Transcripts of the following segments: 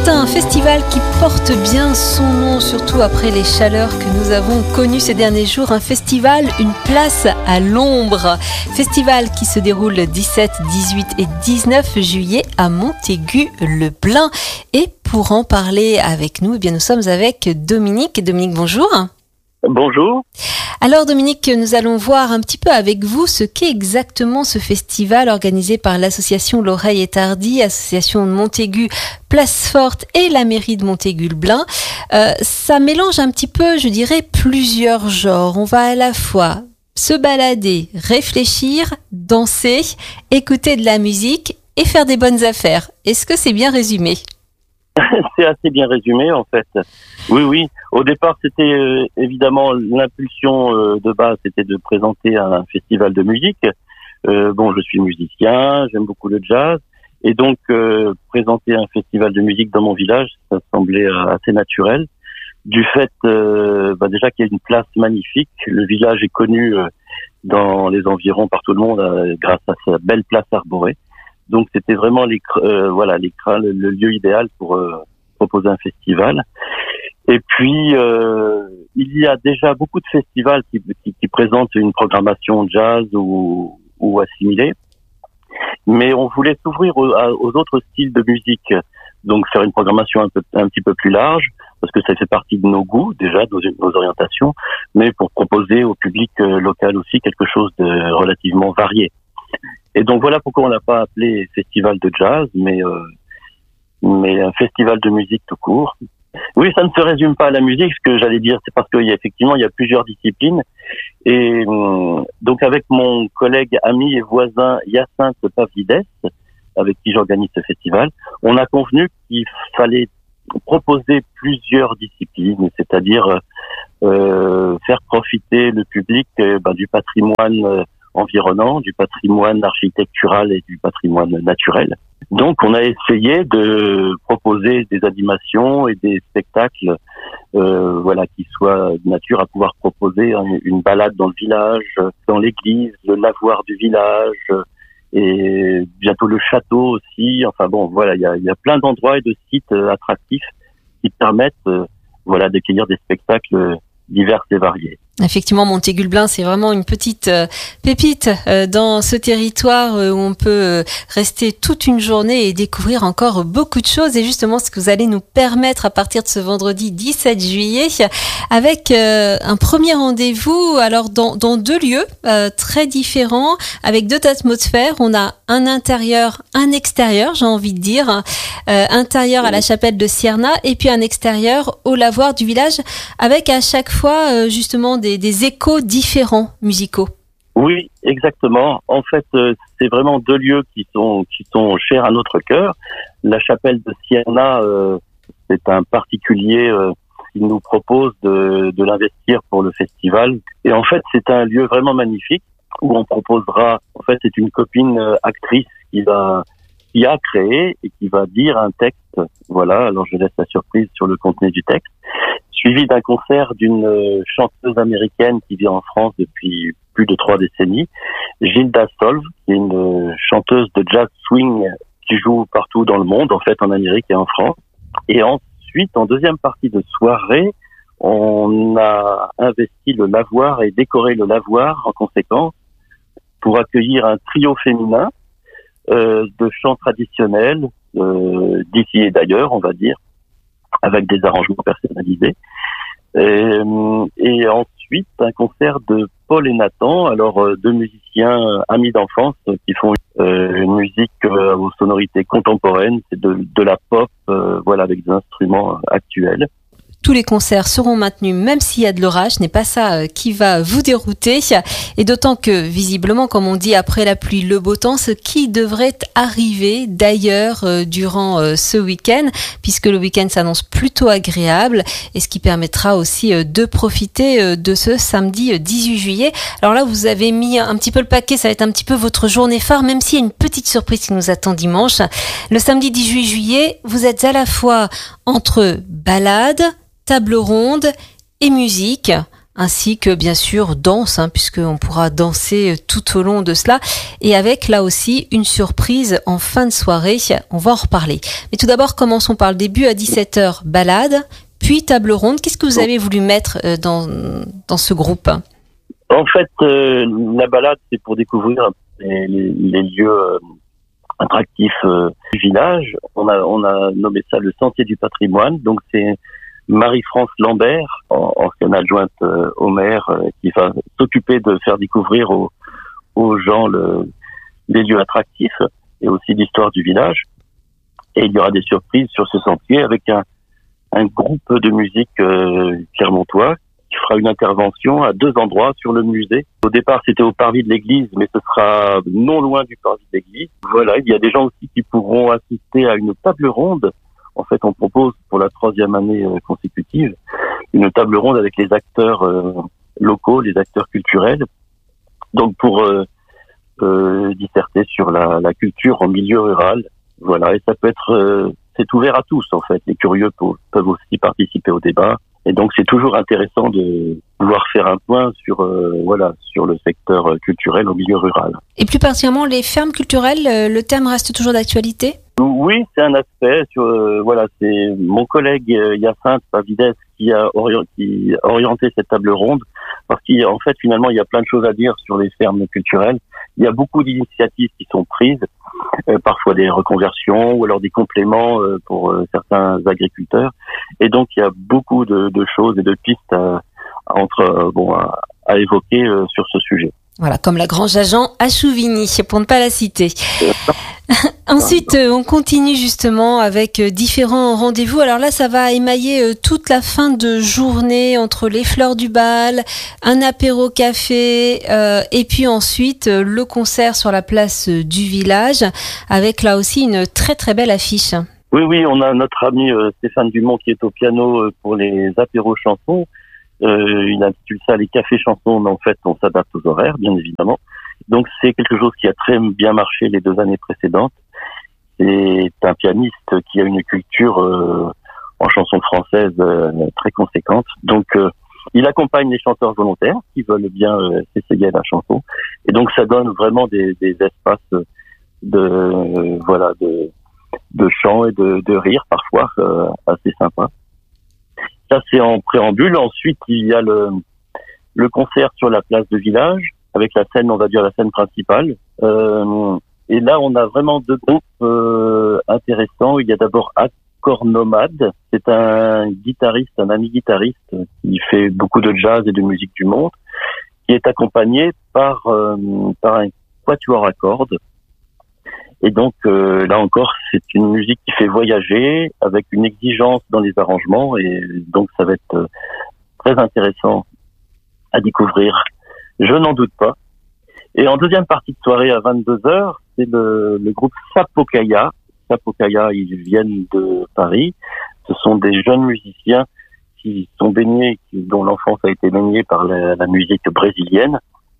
C'est un festival qui porte bien son nom, surtout après les chaleurs que nous avons connues ces derniers jours. Un festival, une place à l'ombre. Festival qui se déroule le 17, 18 et 19 juillet à Montaigu-le-Blain. Et pour en parler avec nous, nous sommes avec Dominique. Dominique, bonjour. Bonjour. Alors Dominique, nous allons voir un petit peu avec vous ce qu'est exactement ce festival organisé par l'association L'Oreille est Hardie, association de Montaigu, Place Forte et la mairie de Montaigu-le-Blain. Ça mélange un petit peu, je dirais, plusieurs genres. On va à la fois se balader, réfléchir, danser, écouter de la musique et faire des bonnes affaires. Est-ce que c'est bien résumé ? C'est assez bien résumé en fait. Oui. Au départ, c'était évidemment l'impulsion de base, c'était de présenter un festival de musique. Je suis musicien, j'aime beaucoup le jazz, et donc présenter un festival de musique dans mon village, ça semblait assez naturel. Du fait déjà qu'il y a une place magnifique, le village est connu dans les environs par tout le monde grâce à sa belle place arborée. Donc c'était vraiment le lieu idéal pour proposer un festival. Et puis il y a déjà beaucoup de festivals qui présentent une programmation jazz ou assimilée, mais on voulait s'ouvrir aux autres styles de musique, donc faire une programmation un petit peu plus large, parce que ça fait partie de nos goûts déjà, de nos orientations, mais pour proposer au public local aussi quelque chose de relativement varié. Et donc voilà pourquoi on l'a pas appelé festival de jazz, mais un festival de musique tout court. Oui, ça ne se résume pas à la musique, ce que j'allais dire, c'est parce qu'il y a plusieurs disciplines. Et donc avec mon collègue, ami et voisin Hyacinthe Pavlidès, avec qui j'organise ce festival, on a convenu qu'il fallait proposer plusieurs disciplines, c'est-à-dire faire profiter le public du patrimoine environnant, du patrimoine architectural et du patrimoine naturel. Donc on a essayé de proposer des animations et des spectacles qui soient de nature à pouvoir proposer une balade dans le village, dans l'église, le lavoir du village et bientôt le château aussi. Il y a plein d'endroits et de sites attractifs qui permettent d'accueillir des spectacles divers et variés. Effectivement, Montaigu-le-Blain, c'est vraiment une petite pépite dans ce territoire où on peut rester toute une journée et découvrir encore beaucoup de choses. Et justement, ce que vous allez nous permettre à partir de ce vendredi 17 juillet, avec un premier rendez-vous, alors dans deux lieux très différents, avec deux atmosphères. On a un intérieur, un extérieur, j'ai envie de dire, intérieur à la chapelle de Cierna, et puis un extérieur au lavoir du village, avec à chaque fois justement des échos différents musicaux. Oui, exactement. En fait, c'est vraiment deux lieux qui sont chers à notre cœur. La chapelle de Cierna, c'est un particulier qui nous propose de l'investir pour le festival. Et en fait, c'est un lieu vraiment magnifique où on proposera, en fait, c'est une copine actrice qui a créé et qui va dire un texte. Voilà, alors je laisse la surprise sur le contenu du texte. Suivi d'un concert d'une chanteuse américaine qui vit en France depuis plus de 3 décennies, Gilda Solve, qui est une chanteuse de jazz swing qui joue partout dans le monde, en fait en Amérique et en France. Et ensuite, en deuxième partie de soirée, on a investi le lavoir et décoré le lavoir en conséquence pour accueillir un trio féminin de chants traditionnels d'ici et d'ailleurs, on va dire, avec des arrangements personnalisés. Et ensuite, un concert de Paul et Nathan, alors deux musiciens amis d'enfance qui font une musique aux sonorités contemporaines, c'est de la pop, avec des instruments actuels. Tous les concerts seront maintenus, même s'il y a de l'orage. Ce n'est pas ça qui va vous dérouter. Et d'autant que, visiblement, comme on dit, après la pluie, le beau temps, ce qui devrait arriver d'ailleurs durant ce week-end, puisque le week-end s'annonce plutôt agréable, et ce qui permettra aussi de profiter de ce samedi 18 juillet. Alors là, vous avez mis un petit peu le paquet, ça va être un petit peu votre journée phare, même s'il y a une petite surprise qui nous attend dimanche. Le samedi 18 juillet, vous êtes à la fois entre balade, table ronde et musique. ainsi que bien sûr danse, puisqu'on pourra danser tout au long de cela, et avec là aussi une surprise en fin de soirée, on va en reparler. Mais tout d'abord, commençons par le début, à 17h, balade, puis table ronde. Qu'est-ce que vous avez voulu mettre dans ce groupe ? En fait, la balade, c'est pour découvrir les lieux attractifs du village. On a nommé ça le Sentier du patrimoine. Donc c'est Marie-France Lambert, ancienne adjointe au maire, qui va s'occuper de faire découvrir aux gens les lieux attractifs et aussi l'histoire du village. Et il y aura des surprises sur ce sentier avec un groupe de musique clermontois qui fera une intervention à 2 endroits sur le musée. Au départ, c'était au parvis de l'église, mais ce sera non loin du parvis de l'église. Voilà, il y a des gens aussi qui pourront assister à une table ronde. En fait, on propose pour la 3e année consécutive une table ronde avec les acteurs locaux, les acteurs culturels. Donc pour disserter sur la culture en milieu rural. Voilà, et ça peut être, c'est ouvert à tous en fait. Les curieux peuvent aussi participer au débat. Et donc c'est toujours intéressant de pouvoir faire un point sur sur le secteur culturel au milieu rural. Et plus particulièrement les fermes culturelles, le thème reste toujours d'actualité ? Oui, c'est un aspect. C'est mon collègue Hyacinthe Pavides qui a orienté cette table ronde parce qu'en fait finalement il y a plein de choses à dire sur les fermes culturelles. Il y a beaucoup d'initiatives qui sont prises, parfois des reconversions ou alors des compléments pour certains agriculteurs. Et donc il y a beaucoup de choses et de pistes à évoquer sur ce sujet. Voilà, comme la Grange à Jean à Chouvigny, pour ne pas la citer. Ensuite, on continue justement avec différents rendez-vous. Alors là, ça va émailler toute la fin de journée entre les fleurs du bal, un apéro café, et puis ensuite le concert sur la place du village, avec là aussi une très très belle affiche. Oui, on a notre ami Stéphane Dumont qui est au piano pour les apéros chansons. Il intitule ça les cafés chansons, mais en fait on s'adapte aux horaires, bien évidemment. Donc c'est quelque chose qui a très bien marché les 2 années précédentes. C'est un pianiste qui a une culture en chanson française très conséquente. Donc il accompagne les chanteurs volontaires qui veulent bien s'essayer à la chanson. Et donc ça donne vraiment des espaces de chant et de rire parfois assez sympas. Ça, c'est en préambule. Ensuite, il y a le concert sur la place de village, avec la scène, on va dire la scène principale. Et là, on a vraiment 2 groupes intéressants. Il y a d'abord Accord Nomade. C'est un ami guitariste, qui fait beaucoup de jazz et de musique du monde, qui est accompagné par un quatuor à cordes. Et donc là encore, c'est une musique qui fait voyager avec une exigence dans les arrangements et donc ça va être très intéressant à découvrir. Je n'en doute pas. Et en deuxième partie de soirée à 22h, c'est le groupe Sapokaya. Sapokaya, ils viennent de Paris. Ce sont des jeunes musiciens qui sont baignés, dont l'enfance a été baignée par la musique brésilienne.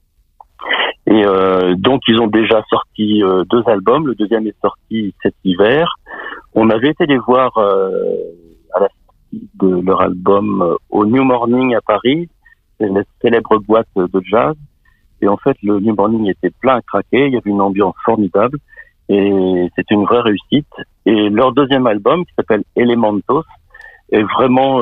Et donc ils ont déjà sorti 2 albums. Le deuxième est sorti cet hiver. On avait été les voir à la sortie de leur album au New Morning à Paris, c'est la célèbre boîte de jazz. Et en fait, le New Morning était plein à craquer. Il y avait une ambiance formidable et c'était une vraie réussite. Et leur deuxième album, qui s'appelle Elementos, est vraiment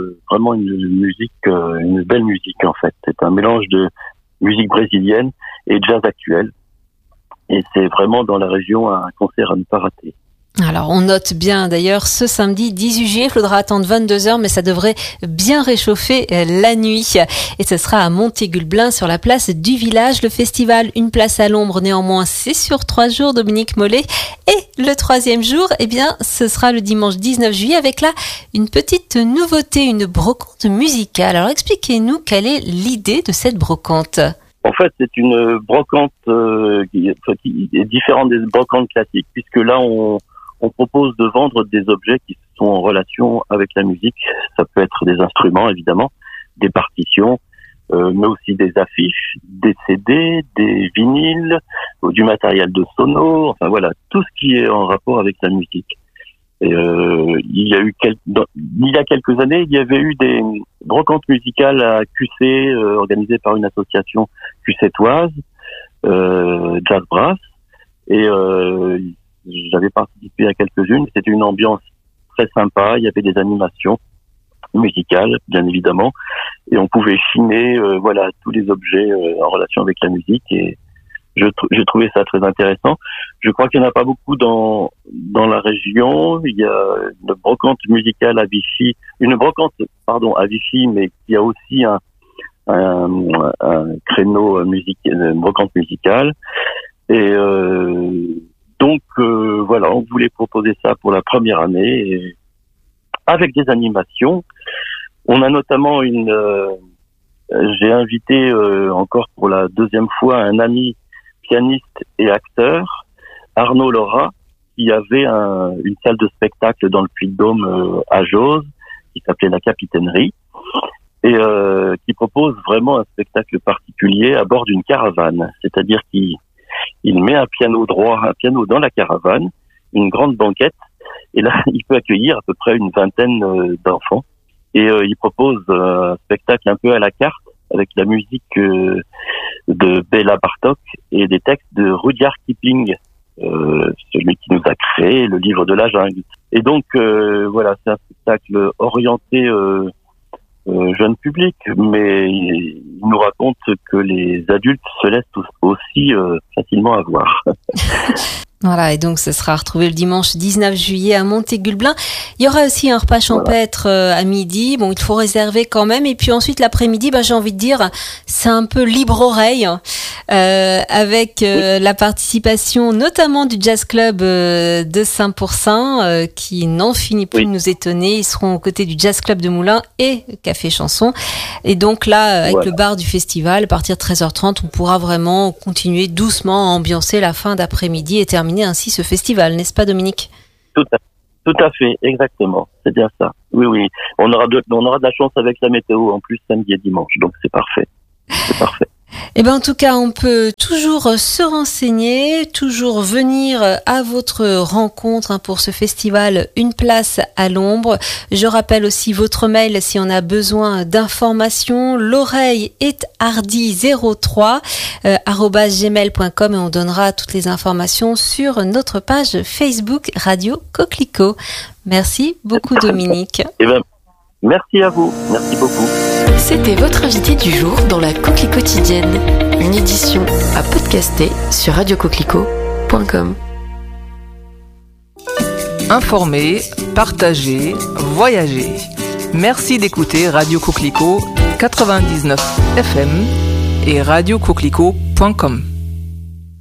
une belle musique en fait. C'est un mélange de musique brésilienne et jazz actuel. Et c'est vraiment dans la région un concert à ne pas rater. Alors on note bien d'ailleurs ce samedi 18 juillet, il faudra attendre 22h mais ça devrait bien réchauffer la nuit et ce sera à Montégulblin sur la place du village. Le festival Une place à l'ombre néanmoins c'est sur 3 jours, Dominique Mollet, et le 3e jour ce sera le dimanche 19 juillet avec là une petite nouveauté, une brocante musicale. Alors expliquez-nous quelle est l'idée de cette brocante. En fait, c'est une brocante qui est différente des brocantes classiques puisque là on propose de vendre des objets qui sont en relation avec la musique. Ça peut être des instruments, évidemment, des partitions, mais aussi des affiches, des CD, des vinyles, du matériel de sono, enfin voilà, tout ce qui est en rapport avec la musique. Et, il y a quelques années, il y avait eu brocante musicale à QC, organisée par une association QCtoise, Jazz Brass, et j'avais participé à quelques-unes. C'était une ambiance très sympa, il y avait des animations musicales, bien évidemment, et on pouvait chiner tous les objets en relation avec la musique, et j'ai trouvé ça très intéressant. Je crois qu'il n'y en a pas beaucoup dans la région. Il y a une brocante musicale à Vichy, à Vichy, mais qui a aussi un créneau brocante musicale. Et donc on voulait proposer ça pour la première année, et avec des animations. On a notamment j'ai invité encore pour la deuxième fois un ami pianiste et acteur, Arnaud Laura, qui avait une salle de spectacle dans le Puy-de-Dôme à Jose, qui s'appelait La Capitainerie, et qui propose vraiment un spectacle particulier à bord d'une caravane. C'est-à-dire qu'il met un piano dans la caravane, une grande banquette, et là, il peut accueillir à peu près une vingtaine d'enfants. Et il propose un spectacle un peu à la carte, avec la musique de Béla Bartók et des textes de Rudyard Kipling, celui qui nous a créé le livre de la jungle. Et donc c'est un spectacle orienté jeune public, mais il nous raconte que les adultes se laissent aussi facilement avoir. Voilà, et donc ce sera retrouvé le dimanche 19 juillet à Montégut-le-Blin. Il y aura aussi un repas champêtre à midi. Bon, il faut réserver quand même. Et puis ensuite, l'après-midi, j'ai envie de dire, c'est un peu libre oreille, avec la participation notamment du Jazz Club de Saint-Pourçain, qui n'en finit plus de nous étonner. Ils seront aux côtés du Jazz Club de Moulins et Café Chanson. Et donc là, avec le bar du festival, à partir de 13h30, on pourra vraiment continuer doucement à ambiancer la fin d'après-midi et terminer ainsi ce festival, n'est-ce pas, Dominique? Tout à fait, exactement. C'est bien ça. Oui. On aura de la chance avec la météo en plus samedi et dimanche, donc c'est parfait. C'est parfait. En tout cas, on peut toujours se renseigner, toujours venir à votre rencontre pour ce festival Une place à l'ombre. Je rappelle aussi votre mail si on a besoin d'informations. L'oreille est hardy03 @gmail.com, et on donnera toutes les informations sur notre page Facebook Radio Coquelicot. Merci beaucoup, Dominique. Merci à vous. Merci beaucoup. C'était votre invité du jour dans la Coquelicot quotidienne, une édition à podcaster sur radiocoquelicot.com. Informer, partager, voyager. Merci d'écouter Radio Coquelicot 99 FM et radiocoquelicot.com.